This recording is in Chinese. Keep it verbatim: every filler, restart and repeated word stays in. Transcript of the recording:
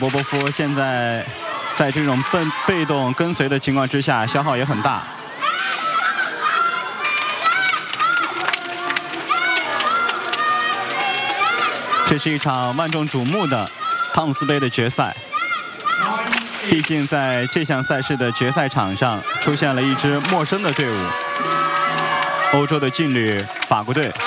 波波夫现在在这种被被动跟随的情况之下，消耗也很大。这是一场万众瞩目的汤姆斯杯的决赛。毕竟在这项赛事的决赛场上，出现了一支陌生的队伍——欧洲的劲旅法国队。